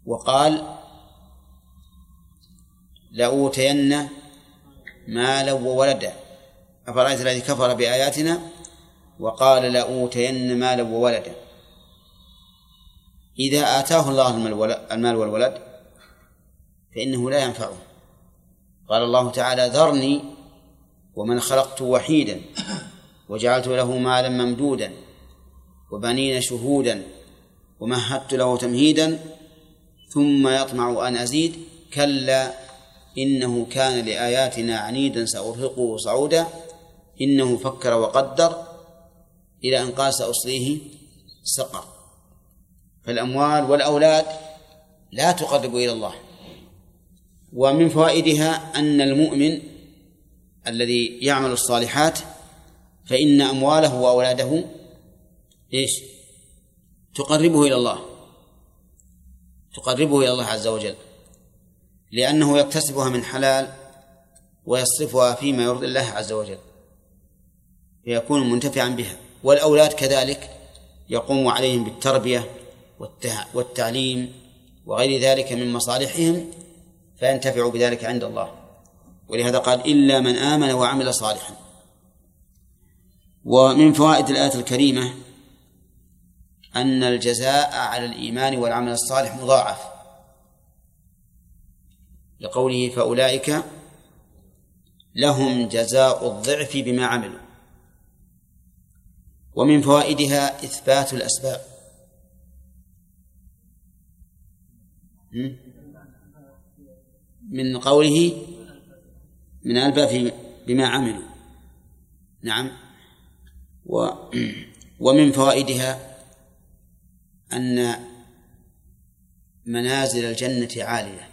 وقال لأوتين مالا وولدا أفرأيت الذي كفر بآياتنا وقال لأوتين مالا وولدا. إذا آتاه الله المال والولد فإنه لا ينفعه. قال الله تعالى ذرني ومن خلقت وحيدا وجعلت له مالا ممدودا وبنين شهودا ومهدت له تمهيدا ثم يطمع أن أزيد كلا إنه كان لآياتنا عنيدا سأرهقه صعودا إنه فكر وقدر إلى أن قال سأصليه سقر. فالأموال والأولاد لا تقرب إلى الله. ومن فوائدها أن المؤمن الذي يعمل الصالحات فإن أمواله وأولاده تقربه إلى الله، تقربه إلى الله عز وجل، لأنه يكتسبها من حلال ويصرفها فيما يرضي الله عز وجل فيكون منتفعا بها. والأولاد كذلك يقوم عليهم بالتربية والتعليم وغير ذلك من مصالحهم فينتفع بذلك عند الله. ولهذا قال إلا من آمن وعمل صالحا. ومن فوائد الآية الكريمة أن الجزاء على الإيمان والعمل الصالح مضاعف لقوله فأولئك لهم جزاء الضعف بما عملوا. ومن فوائدها إثبات الأسباب من قوله من ألبى بما عملوا. نعم. ومن فوائدها أن منازل الجنة عالية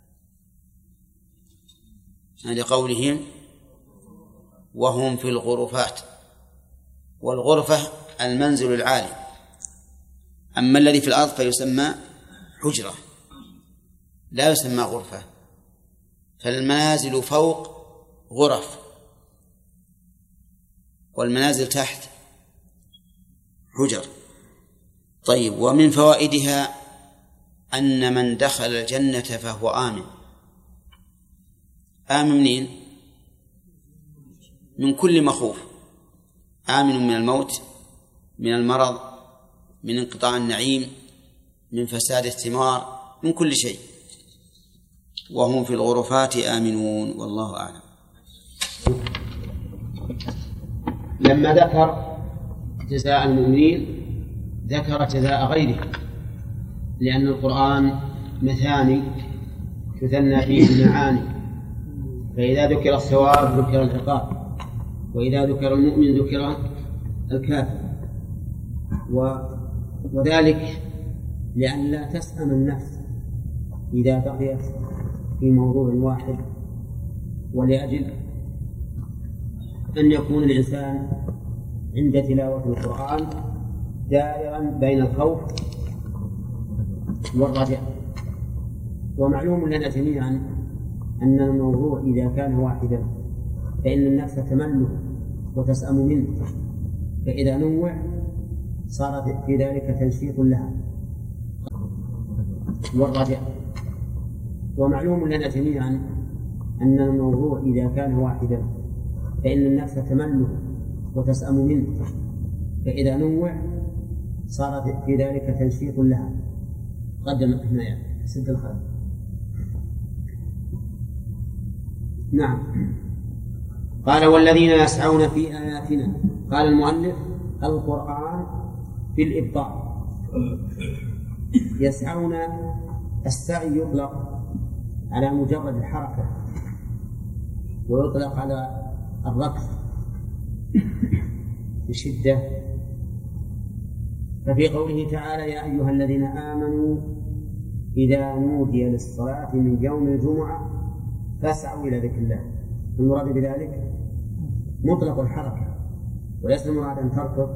لقولهم وهم في الغرفات. والغرفة المنزل العالي، أما الذي في الأرض فيسمى حجرة لا يسمى غرفة. فالمنازل فوق غرف والمنازل تحت حجر. طيب. ومن فوائدها أن من دخل الجنة فهو آمن. آمن منين؟ من كل مخوف. آمن من الموت، من المرض، من انقطاع النعيم، من فساد الثمار، من كل شيء. وهم في الغرفات آمنون. والله أعلم. لما ذكر جزاء المؤمنين ذكر جزاء غيره، لأن القرآن مثاني تثنى فيه المعاني، فإذا ذكر الثواب ذكر العقاب، وإذا ذكر المؤمن ذكر الكافر. وذلك لأن لا تسأم النفس إذا بقيت في موضوع واحد، ولأجل أن يكون الإنسان عند تلاوة القرآن دائرا بين الخوف والرجاء. ومعلوم لنا جميعا أن الموضوع إذا كان واحدا فإن النفس تمله وتسأم منه، فإذا نوع صار في ذلك تنشيط لها والرجاء. ومعلوم لنا جميعا أن الموضوع إذا كان واحدا فإن النفس تمله وتسأم منه، فإذا نوع صار في ذلك تنشيط لها. قدم هنا سد الخلف. نعم. قال والذين يسعون في آياتنا. قال المؤلف القرآن في الإبطال. يسعون، السعي يطلق على مجرد الحركة ويطلق على الركض بشدة. ففي قوله تعالى يا أيها الذين آمنوا إذا نودي للصلاة من يوم الجمعة فاسعوا إلى ذكر الله، المراد بذلك مطلق الحركة وليس المراد أن تركض.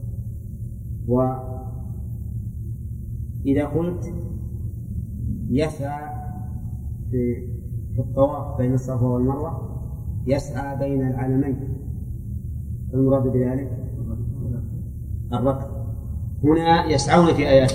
وإذا قلت يسعى في الطواف بين الصفا والمروة يسعى بين العلمين، المراد بذلك الركض. هنا يسعون في آيات